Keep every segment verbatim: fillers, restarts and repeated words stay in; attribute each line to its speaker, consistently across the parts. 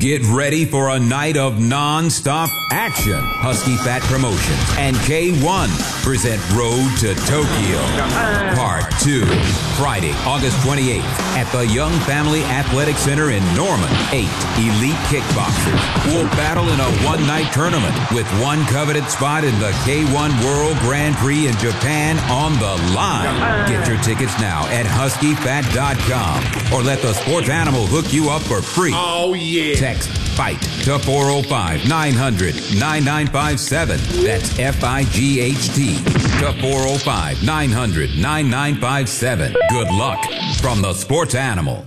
Speaker 1: Get ready for a night of non-stop action. Husky Fat Promotions and K one present Road to Tokyo. Part two. Friday, August twenty-eighth at the Young Family Athletic Center in Norman. Eight elite kickboxers will battle in a one-night tournament with one coveted spot in the K one World Grand Prix in Japan on the line. Get your tickets now at husky fat dot com or let the sports animal hook you up for free.
Speaker 2: Oh, yeah.
Speaker 1: Text FIGHT to four oh five, nine hundred, nine nine five seven. That's F I G H T to four oh five, nine hundred, nine nine five seven. Good luck from the sports animal.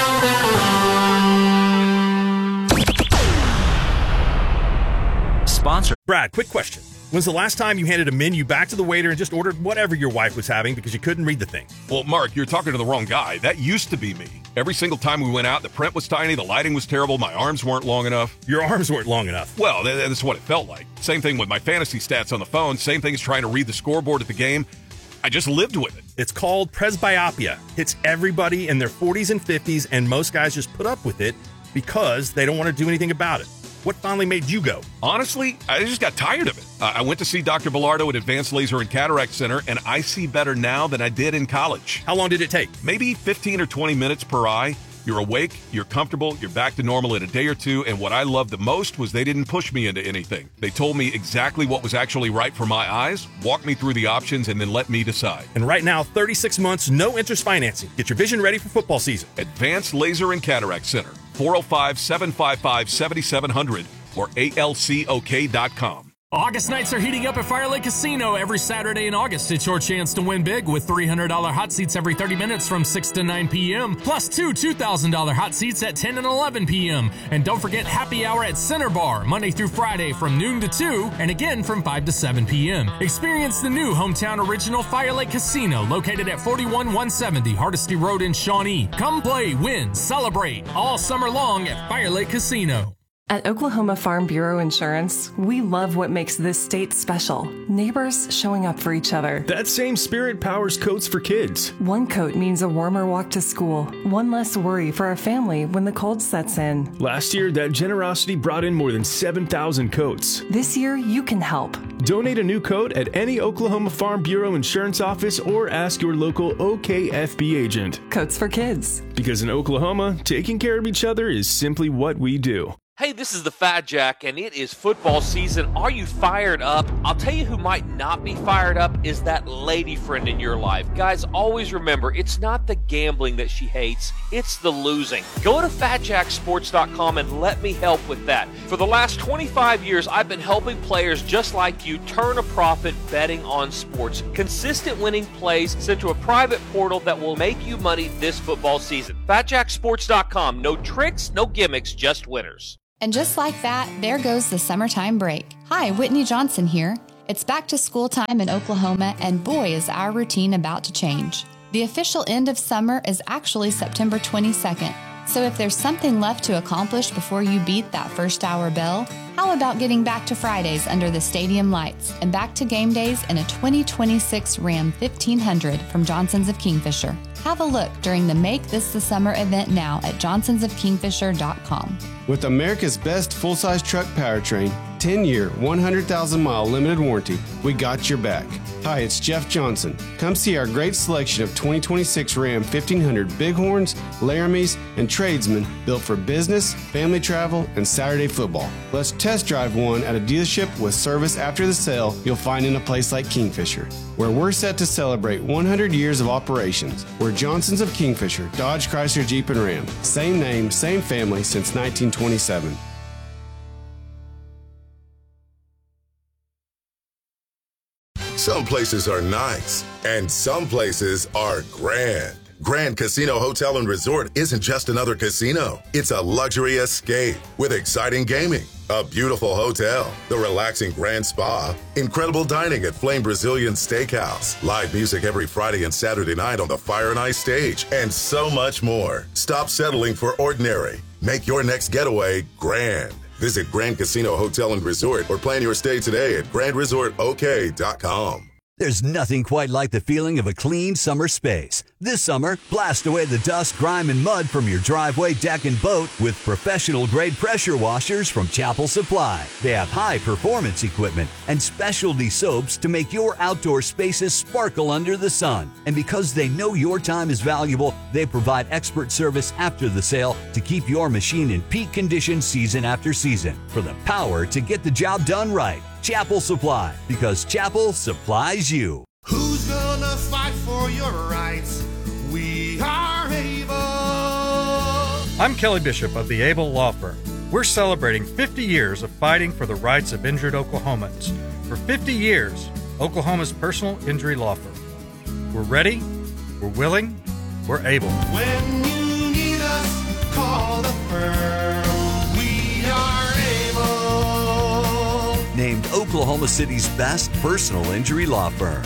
Speaker 3: Sponsor.
Speaker 4: Brad, quick question. When's the last time you handed a menu back to the waiter and just ordered whatever your wife was having because you couldn't read the thing?
Speaker 5: Well, Mark, you're talking to the wrong guy. That used to be me. Every single time we went out, the print was tiny, the lighting was terrible, my arms weren't long enough.
Speaker 4: Your arms weren't long enough.
Speaker 5: Well, that's what it felt like. Same thing with my fantasy stats on the phone. Same thing as trying to read the scoreboard at the game. I just lived with it.
Speaker 4: It's called presbyopia. Hits everybody in their forties and fifties, and most guys just put up with it because they don't want to do anything about it. What finally made you go?
Speaker 5: Honestly, I just got tired of it. Uh, I went to see Doctor Bilardo at Advanced Laser and Cataract Center, and I see better now than I did in college.
Speaker 4: How long did it take?
Speaker 5: Maybe fifteen or twenty minutes per eye. You're awake, you're comfortable, you're back to normal in a day or two, and what I loved the most was they didn't push me into anything. They told me exactly what was actually right for my eyes, walked me through the options, and then let me decide.
Speaker 4: And right now, thirty-six months, no interest financing. Get your vision ready for football season.
Speaker 5: Advanced Laser and Cataract Center, four oh five, seven five five, seven seven zero zero or A L C O K dot com.
Speaker 6: August nights are heating up at Fire Lake Casino every Saturday in August. It's your chance to win big with three hundred dollars hot seats every thirty minutes from six to nine p.m. plus two two thousand dollars hot seats at ten and eleven p.m. And don't forget happy hour at Center Bar Monday through Friday from noon to two and again from five to seven p.m. Experience the new hometown original Fire Lake Casino located at forty-one one seventy Hardesty Road in Shawnee. Come play, win, celebrate all summer long at Fire Lake Casino.
Speaker 7: At Oklahoma Farm Bureau Insurance, we love what makes this state special. Neighbors showing up for each other.
Speaker 8: That same spirit powers coats for kids.
Speaker 7: One coat means a warmer walk to school. One less worry for our family when the cold sets in.
Speaker 8: Last year, that generosity brought in more than seven thousand coats.
Speaker 7: This year, you can help.
Speaker 8: Donate a new coat at any Oklahoma Farm Bureau Insurance office or ask your local O K F B agent.
Speaker 7: Coats for kids.
Speaker 8: Because in Oklahoma, taking care of each other is simply what we do.
Speaker 9: Hey, this is the Fat Jack, and it is football season. Are you fired up? I'll tell you who might not be fired up is that lady friend in your life. Guys, always remember, it's not the gambling that she hates, it's the losing. Go to fat jack sports dot com and let me help with that. For the last twenty-five years, I've been helping players just like you turn a profit betting on sports. Consistent winning plays sent to a private portal that will make you money this football season. fat jack sports dot com. No tricks, no gimmicks, just winners.
Speaker 10: And just like that, there goes the summertime break. Hi, Whitney Johnson here. It's back to school time in Oklahoma, and boy, is our routine about to change. The official end of summer is actually September twenty-second. So if there's something left to accomplish before you beat that first hour bell, how about getting back to Fridays under the stadium lights and back to game days in a twenty twenty-six Ram fifteen hundred from Johnson's of Kingfisher? Have a look during the Make This the Summer event now at johnsons of kingfisher dot com.
Speaker 11: With America's best full-size truck powertrain, ten-year, one hundred thousand mile limited warranty, we got your back. Hi, it's Jeff Johnson. Come see our great selection of twenty twenty-six Ram fifteen hundred Bighorns, Laramies, and Tradesmen built for business, family travel, and Saturday football. Let's test drive one at a dealership with service after the sale you'll find in a place like Kingfisher, where we're set to celebrate one hundred years of operations. We're Johnson's of Kingfisher, Dodge, Chrysler, Jeep, and Ram. Same name, same family since nineteen twenty-seven.
Speaker 12: Some places are nice, and some places are grand. Grand Casino Hotel and Resort isn't just another casino. It's a luxury escape with exciting gaming, a beautiful hotel, the relaxing Grand Spa, incredible dining at Flame Brazilian Steakhouse, live music every Friday and Saturday night on the Fire and Ice stage, and so much more. Stop settling for ordinary. Make your next getaway grand. Visit Grand Casino Hotel and Resort or plan your stay today at grand resort o k dot com.
Speaker 2: There's nothing quite like the feeling of a clean summer space. This summer, blast away the dust, grime, and mud from your driveway, deck, and boat with professional-grade pressure washers from Chapel Supply. They have high-performance equipment and specialty soaps to make your outdoor spaces sparkle under the sun. And because they know your time is valuable, they provide expert service after the sale to keep your machine in peak condition season after season for the power to get the job done right. Chapel Supply, because Chapel supplies you.
Speaker 3: Who's gonna fight for your rights? We are able.
Speaker 4: I'm Kelly Bishop of the Able Law Firm. We're celebrating fifty years of fighting for the rights of injured Oklahomans. For fifty years, Oklahoma's personal injury law firm. We're ready, we're willing, we're able.
Speaker 3: When you need us, call the firm. We are able.
Speaker 2: Named Oklahoma City's best personal injury law firm.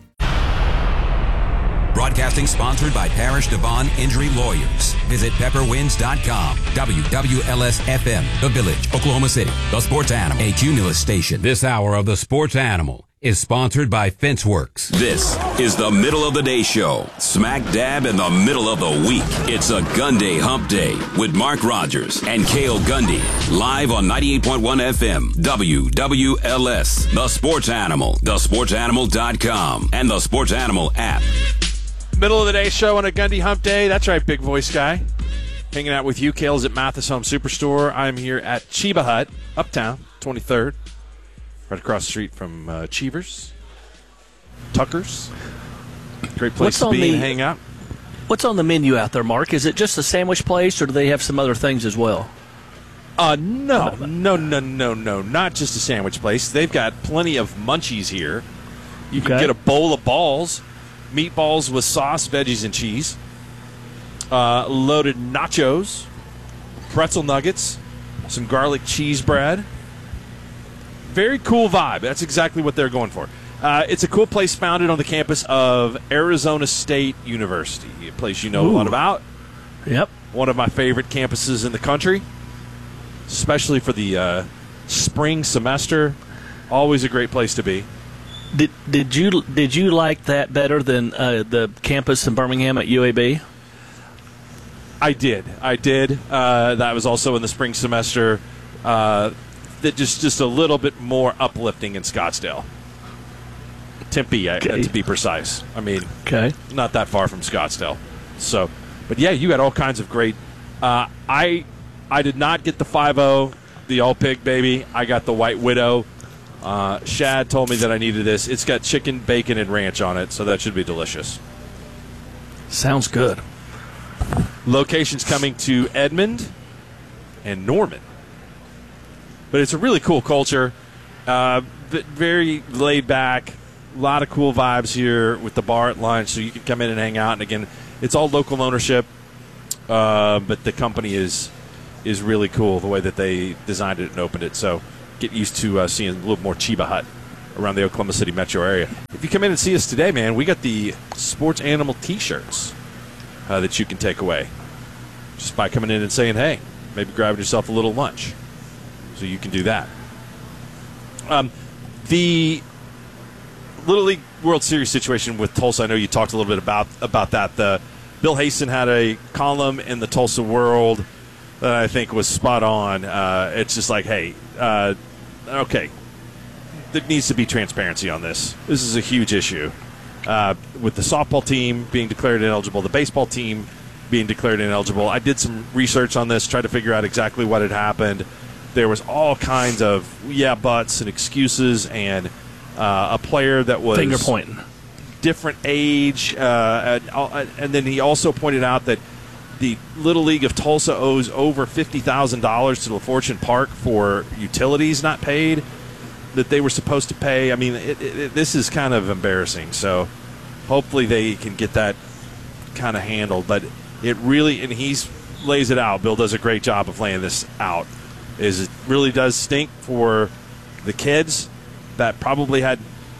Speaker 1: Broadcasting sponsored by Parish Devon Injury Lawyers. Visit pepper winds dot com. W W L S F M, The Village, Oklahoma City. The Sports Animal, a Cumulus station. This hour of The Sports Animal is sponsored by Fenceworks.
Speaker 13: This is the middle of the day show. Smack dab in the middle of the week. It's a Gun Day Hump Day with Mark Rogers and Cale Gundy. Live on ninety-eight point one F M, W W L S. The Sports Animal, the sports animal dot com, and the Sports Animal app.
Speaker 14: Middle of the day show on a Gundy Hump Day. That's right, big voice guy. Hanging out with you. Cale's at Mathis Home Superstore. I'm here at Chiba Hut, Uptown, twenty-third. Right across the street from uh, Cheevers, Tucker's. Great place
Speaker 15: What's
Speaker 14: to be
Speaker 15: the,
Speaker 14: and hang out.
Speaker 15: What's on the menu out there, Mark? Is it just a sandwich place, or do they have some other things as well?
Speaker 14: Uh, no, no, no, no, no. Not just a sandwich place. They've got plenty of munchies here. You can
Speaker 15: Okay.
Speaker 14: get a bowl of balls, meatballs with sauce, veggies, and cheese, uh, loaded nachos, pretzel nuggets, some garlic cheese bread. Very cool vibe. That's exactly what they're going for. Uh, it's a cool place founded on the campus of Arizona State University, a place you know
Speaker 15: Ooh.
Speaker 14: a lot about.
Speaker 15: Yep.
Speaker 14: One of my favorite campuses in the country, especially for the uh, spring semester. Always a great place to be.
Speaker 15: Did did you did you like that better than uh, the campus in Birmingham at U A B?
Speaker 14: I did. I did. Uh, that was also in the spring semester. Uh, that just just a little bit more uplifting in Scottsdale. Tempe, uh,
Speaker 15: Okay.
Speaker 14: to be precise. I mean,
Speaker 15: Okay.
Speaker 14: not that far from Scottsdale. So, but yeah, you had all kinds of great. Uh, I I did not get the five oh, the all pig baby. I got the White Widow. Uh, Shad told me that I needed this. It's got chicken, bacon, and ranch on it, so that should be delicious.
Speaker 15: Sounds good.
Speaker 14: Locations coming to Edmond and Norman. But it's a really cool culture. Uh, v- very laid back. A lot of cool vibes here with the bar at lunch, so you can come in and hang out. And again, it's all local ownership, uh, but the company is is really cool the way that they designed it and opened it. So get used to uh, seeing a little more Chiba Hut around the Oklahoma City metro area. If you come in and see us today, man, we got the Sports Animal T-shirts uh, that you can take away just by coming in and saying, hey, maybe grabbing yourself a little lunch. So you can do that. Um, the Little League World Series situation with Tulsa, I know you talked a little bit about about that. The Bill Hasten had a column in the Tulsa World that I think was spot on. Uh, it's just like, hey, uh, okay, there needs to be transparency on this. This is a huge issue. Uh, with the softball team being declared ineligible, the baseball team being declared ineligible. I did some research on this, tried to figure out exactly what had happened. There was all kinds of yeah buts and excuses, and uh, a player that was
Speaker 15: Finger pointing.
Speaker 14: different age, uh, and, and then he also pointed out that the Little League of Tulsa owes over fifty thousand dollars to LaFortune Park for utilities not paid that they were supposed to pay. I mean, it, it, this is kind of embarrassing. So hopefully they can get that kind of handled. But it really, and he's lays it out. Bill does a great job of laying this out. Is it really does stink for the kids that probably had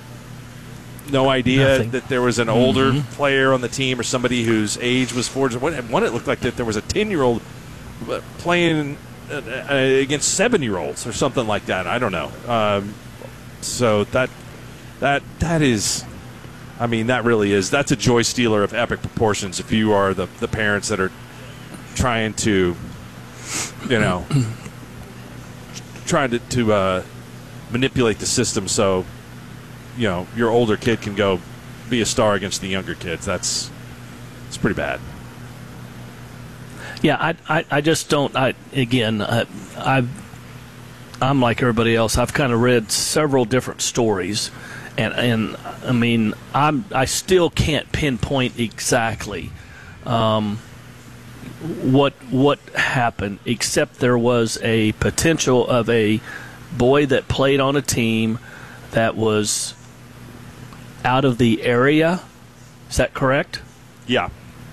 Speaker 14: no idea
Speaker 15: Nothing.
Speaker 14: that there was an older
Speaker 15: Mhm.
Speaker 14: player on the team or somebody whose age was forged. One, one it looked like that there was a ten-year-old playing uh, uh, against seven-year-olds or something like that. I don't know. Um, so that that that is I mean, that really is. That's a joy stealer of epic proportions if you are the, the parents that are trying to, you know, trying to, to uh, manipulate the system so, you know, your older kid can go be a star against the younger kids. That's it's pretty bad.
Speaker 15: Yeah, I, I, I just don't. I again, I, I've, I'm like everybody else. I've kind of read several different stories, and and I mean, I'm I still can't pinpoint exactly um, what what happened, except there was a potential of a boy that played on a team that was out of the area. Is that correct?
Speaker 14: Yeah.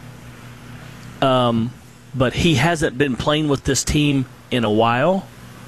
Speaker 15: Um. But he hasn't been playing with this team in a while.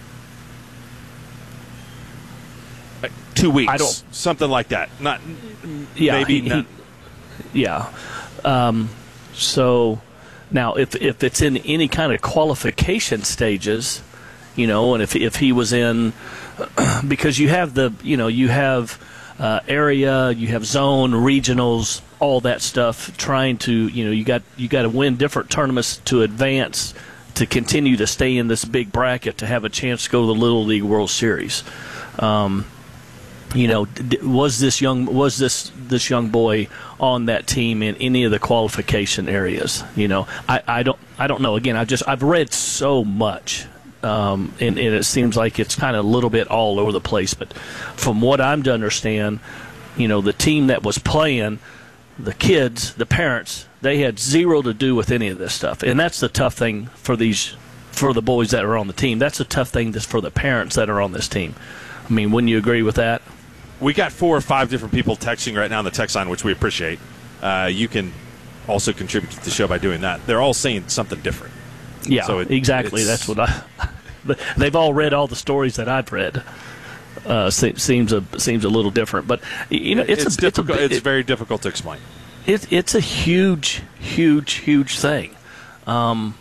Speaker 14: Like two weeks,
Speaker 15: I don't,
Speaker 14: something like that. Not,
Speaker 15: yeah,
Speaker 14: maybe
Speaker 15: he,
Speaker 14: not.
Speaker 15: He, yeah. Um, so now, if if it's in any kind of qualification stages, you know, and if if he was in, because you have the, you know, you have uh, area, you have zone, regionals, all that stuff, trying to, you know, you got you got to win different tournaments to advance, to continue to stay in this big bracket, to have a chance to go to the Little League World Series. Um, you know, d- was this young was this this young boy on that team in any of the qualification areas? You know, I, I don't I don't know. Again, I just I've read so much. Um, and, and it seems like it's kind of a little bit all over the place. But from what I'm to understand, you know, the team that was playing, the kids, the parents, they had zero to do with any of this stuff. And that's the tough thing for these, for the boys that are on the team. That's a tough thing that's for the parents that are on this team. I mean, wouldn't you agree with that?
Speaker 14: We got four or five different people texting right now on the text line, which we appreciate. Uh, you can also contribute to the show by doing that. They're all saying something different.
Speaker 15: Yeah,
Speaker 14: so it,
Speaker 15: exactly. That's what I. They've all read all the stories that I've read. Uh, seems a seems a little different, but you know, it's,
Speaker 14: it's
Speaker 15: a,
Speaker 14: difficult.
Speaker 15: It's, a,
Speaker 14: it's very difficult to explain.
Speaker 15: It, it's a huge, huge, huge thing. Um,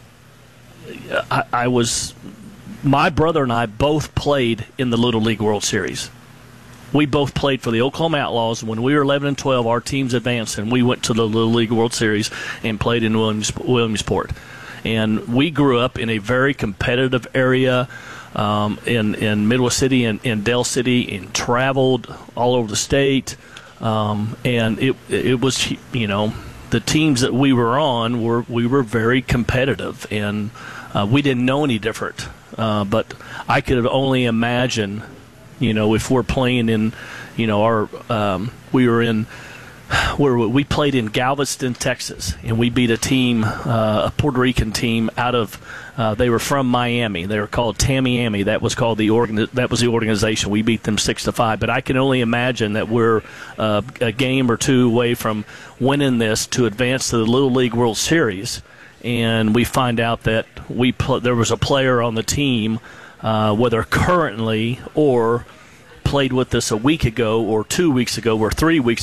Speaker 15: I, I was, my brother and I both played in the Little League World Series. We both played for the Oklahoma Outlaws. When we were eleven and twelve, our teams advanced, and we went to the Little League World Series and played in Williams, Williamsport. And we grew up in a very competitive area um, in, in Midwest City and in Dell City, and traveled all over the state. Um, and it it was, you know, the teams that we were on were we were very competitive, and uh, we didn't know any different. Uh, but I could only imagine, you know, if we're playing in, you know, our um, we were in. Where we played in Galveston, Texas, and we beat a team, uh, a Puerto Rican team out of. Uh, they were from Miami. They were called Tamiami. That was called the organ. That was the organization. We beat them six to five. But I can only imagine that we're uh, a game or two away from winning this to advance to the Little League World Series, and we find out that we pl- there was a player on the team, uh, whether currently or played with us a week ago or two weeks ago or three weeks